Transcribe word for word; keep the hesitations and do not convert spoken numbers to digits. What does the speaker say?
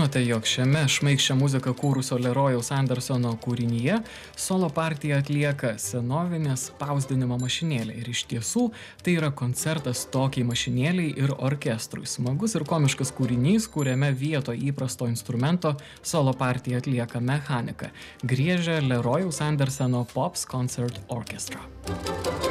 žinote, jog šiame šmaikščią muziką kūrusio Lerojaus Andersono kūrinyje solo partiją atlieka senovinė spausdinimo mašinėlė ir iš tiesų tai yra koncertas tokiai mašinėliai ir orkestrui. Smagus ir komiškas kūrinys, kuriame vieto įprasto instrumento solo partiją atlieka mechanika. Griežia Lerojaus Andersono Pops Concert Orchestra.